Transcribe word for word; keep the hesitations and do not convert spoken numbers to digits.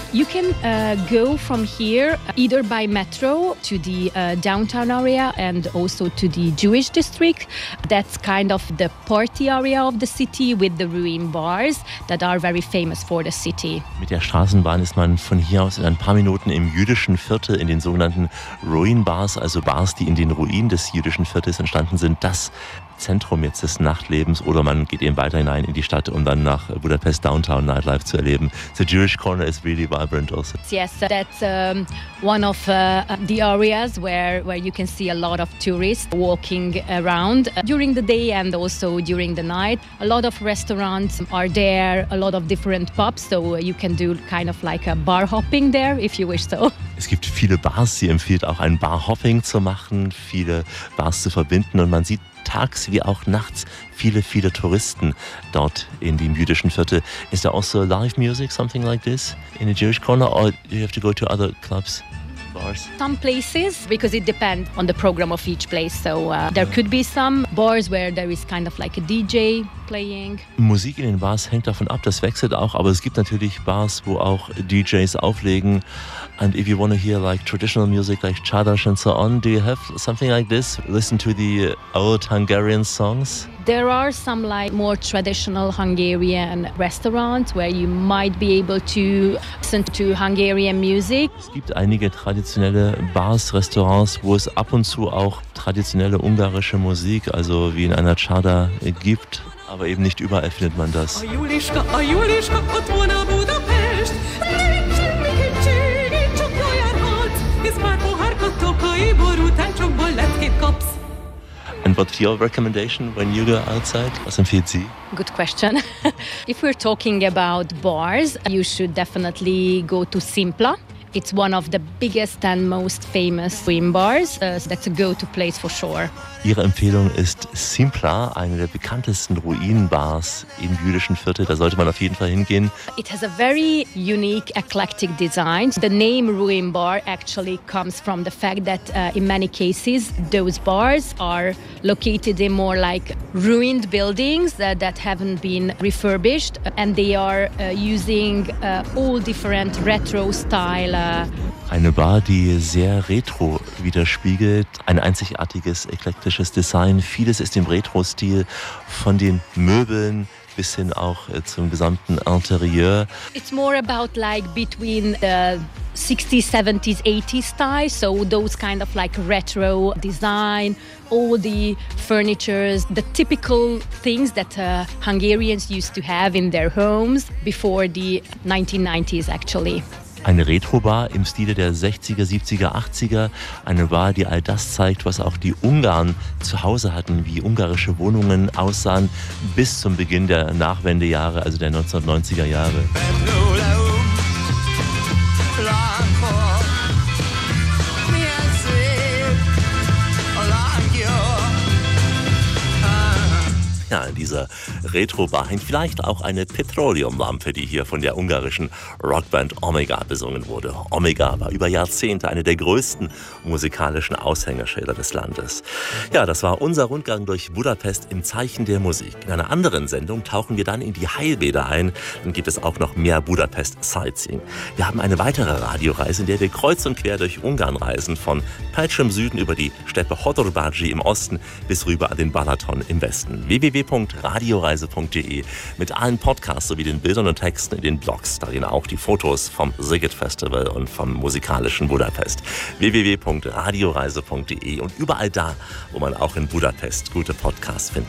You can uh, go from here either by metro to the uh, downtown area and also to the Jewish district. That's kind of the party area of the city with the ruin bars that are very famous for the city. Mit der Straßenbahn ist man von hier aus in ein paar Minuten im jüdischen Viertel, in den sogenannten Ruin Bars, also Bars, die in den Ruinen des jüdischen Viertels entstanden sind. Das Zentrum jetzt des Nachtlebens, oder man geht eben weiter hinein in die Stadt, um dann nach Budapest Downtown Nightlife zu erleben. The Jewish corner is really vibrant also. Yes, that's um, one of uh, the areas where, where you can see a lot of tourists walking around uh, during the day and also during the night. A lot of restaurants are there, a lot of different pubs, so you can do kind of like a bar hopping there if you wish so. Es gibt viele Bars, sie empfiehlt auch ein Bar-Hopping zu machen, viele Bars zu verbinden, und man sieht tags wie auch nachts viele, viele Touristen dort in dem jüdischen Viertel. Is there also live music, something like this, in the Jewish corner, or do you have to go to other clubs? Bars? Some places, because it depends on the program of each place. So uh, there could be some bars where there is kind of like a D J playing. Musik in den Bars hängt davon ab, das wechselt auch, aber es gibt natürlich Bars, wo auch D Js auflegen. And if you want to hear like traditional music like Csárdás and so on, do you have something like this? Listen to the old Hungarian songs? There are some like more traditional Hungarian restaurants where you might be able to listen to Hungarian music. Es gibt einige traditionelle Bars, Restaurants, wo es ab und zu auch traditionelle ungarische Musik, also wie in einer Csárda, gibt. Aber eben nicht überall findet man das. And what's your recommendation when you go outside? Was empfiehlt Sie? Good question. If we're talking about bars, you should definitely go to Simpla. It's one of the biggest and most famous swim bars. Uh, so that's a go-to place for sure. Ihre Empfehlung ist Simpla, eine der bekanntesten Ruinenbars im jüdischen Viertel. Da sollte man auf jeden Fall hingehen. It has a very unique, eclectic design. The name Ruin Bar actually comes from the fact that uh, in many cases those bars are located in more like ruined buildings that, that haven't been refurbished, and they are uh, using uh, all different retro style. Uh, Eine Bar, die sehr retro widerspiegelt, ein einzigartiges, eklektisches Design. Vieles ist im Retro-Stil, von den Möbeln bis hin auch zum gesamten Interieur. It's more about like between the sixties, seventies, eighties style, so those kind of like retro design, all the furnitures, the typical things that uh, Hungarians used to have in their homes before the nineteen nineties actually. Eine Retro-Bar im Stile der sechziger, siebziger, achtziger. Eine Bar, die all das zeigt, was auch die Ungarn zu Hause hatten, wie ungarische Wohnungen aussahen bis zum Beginn der Nachwendejahre, also der neunzehnhundertneunziger Jahre. Ja, in dieser Retro-Bar hängt vielleicht auch eine Petroleumlampe, die hier von der ungarischen Rockband Omega besungen wurde. Omega war über Jahrzehnte eine der größten musikalischen Aushängeschilder des Landes. Ja, das war unser Rundgang durch Budapest im Zeichen der Musik. In einer anderen Sendung tauchen wir dann in die Heilbäder ein. Dann gibt es auch noch mehr Budapest-Sightseeing. Wir haben eine weitere Radioreise, in der wir kreuz und quer durch Ungarn reisen, von Pécs im Süden über die Steppe Hódor-Bágyi im Osten bis rüber an den Balaton im Westen. w w w punkt radioreise punkt d e mit allen Podcasts sowie den Bildern und Texten in den Blogs, darin auch die Fotos vom Szighet Festival und vom musikalischen Budapest. w w w punkt radioreise punkt d e und überall da, wo man auch in Budapest gute Podcasts findet.